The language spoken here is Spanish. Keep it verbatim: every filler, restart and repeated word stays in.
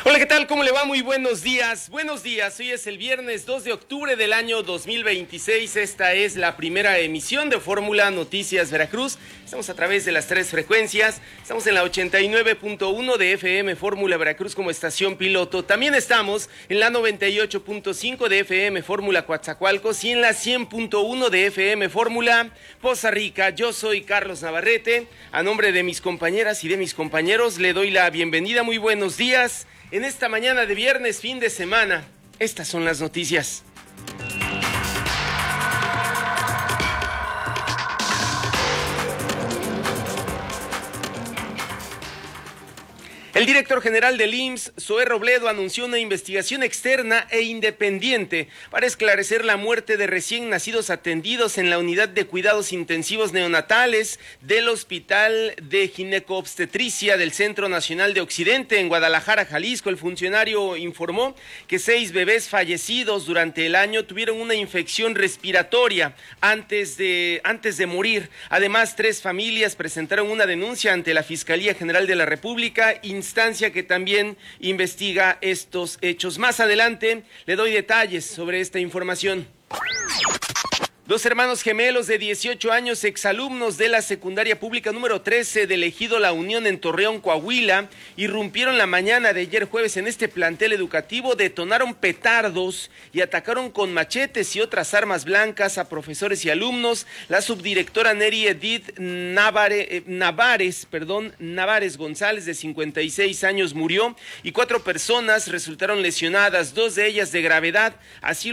Hola, ¿qué tal? ¿Cómo le va? Muy buenos días. Buenos días. Hoy es el viernes dos de octubre del año dos mil veintiséis. Esta es la primera emisión de Fórmula Noticias Veracruz. Estamos a través de las tres frecuencias. Estamos en la ochenta y nueve punto uno de F M Fórmula Veracruz como estación piloto. También estamos en la noventa y ocho punto cinco de F M Fórmula Coatzacoalcos y en la cien punto uno de F M Fórmula Poza Rica. Yo soy Carlos Navarrete. A nombre de mis compañeras y de mis compañeros le doy la bienvenida. Muy buenos días. En esta mañana de viernes, fin de semana, estas son las noticias. El director general del I M S S, Zoé Robledo, anunció una investigación externa e independiente para esclarecer la muerte de recién nacidos atendidos en la unidad de cuidados intensivos neonatales del Hospital de Gineco-Obstetricia del Centro Nacional de Occidente en Guadalajara, Jalisco. El funcionario informó que seis bebés fallecidos durante el año tuvieron una infección respiratoria antes de, antes de morir. Además, tres familias presentaron una denuncia ante la Fiscalía General de la República, instancia que también investiga estos hechos. Más adelante le doy detalles sobre esta información. Dos hermanos gemelos de dieciocho años, exalumnos de la secundaria pública número trece del Ejido La Unión en Torreón, Coahuila, irrumpieron la mañana de ayer jueves en este plantel educativo, detonaron petardos y atacaron con machetes y otras armas blancas a profesores y alumnos. La subdirectora Neri Edith Navare, eh, Navares, perdón, Navares González, de cincuenta y seis años, murió y cuatro personas resultaron lesionadas, dos de ellas de gravedad. Así